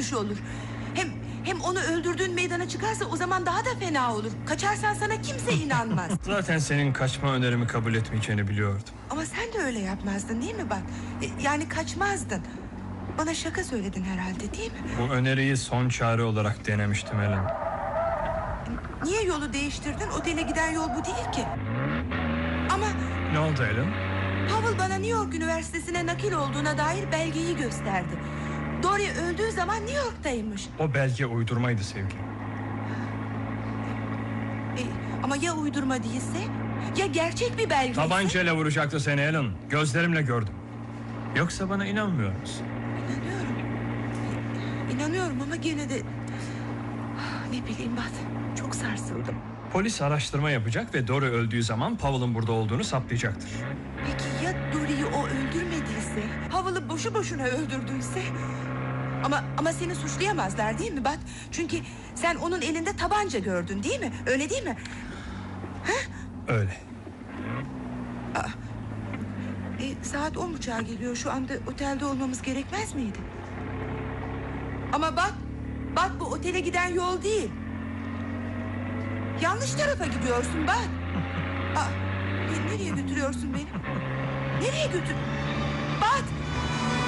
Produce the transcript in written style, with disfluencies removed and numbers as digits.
yanlış olur. Hem onu öldürdüğün meydana çıkarsa o zaman daha da fena olur. Kaçarsan sana kimse inanmaz. Zaten senin kaçma önerimi kabul etmeyeceğini biliyordum. Ama sen de öyle yapmazdın değil mi bak? Yani kaçmazdın. Bana şaka söyledin herhalde değil mi? Bu öneriyi son çare olarak denemiştim Helen. Niye yolu değiştirdin? Otele giden yol bu değil ki. Ama Ne oldu Helen? Powell bana New York Üniversitesi'ne nakil olduğuna dair belgeyi gösterdi. Dory öldüğü zaman New York'taymış. O belge uydurmaydı sevgilim. Ama ya uydurma değilse? Ya gerçek bir belge ise? Tabancayla vuracaktı seni Helen. Gözlerimle gördüm. Yoksa bana inanmıyor musun? İnanıyorum ama gene de... Ne bileyim Bat, çok sarsıldım. Polis araştırma yapacak ve Dory öldüğü zaman Powell'ın burada olduğunu saptayacaktır. Peki ya Dory'yi o öldürmediyse? Powell'ı boşu boşuna öldürdüyse? Ama seni suçlayamazlar değil mi Bat? Çünkü sen onun elinde tabanca gördün değil mi? Öyle değil mi? Öyle. Saat 10.30'a geliyor. Şu anda otelde olmamız gerekmez miydi? Ama bak bu otele giden yol değil. Yanlış tarafa gidiyorsun bak. Nereye götürüyorsun beni? Nereye götür? Bat!